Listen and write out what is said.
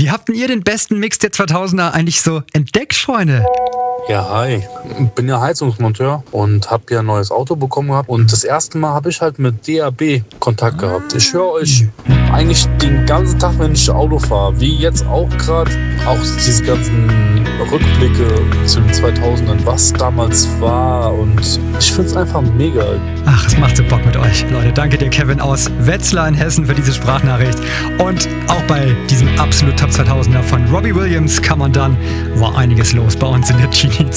Wie habt denn ihr den besten Mix der 2000er eigentlich so entdeckt, Freunde? Ja, hi. Ich bin ja Heizungsmonteur und habe ja ein neues Auto bekommen gehabt. Und das erste Mal habe ich halt mit DAB Kontakt gehabt. Ich höre euch eigentlich den ganzen Tag, wenn ich Auto fahre. Wie jetzt auch gerade. Auch diese ganzen Rückblicke zu den 2000ern, was damals war. Und ich finde es einfach mega. Ach, es macht so Bock mit euch. Leute, danke dir, Kevin aus Wetzlar in Hessen, für diese Sprachnachricht. Und auch bei diesem absolut Top 2000er von Robbie Williams kann man dann, war einiges los bei uns in der Genie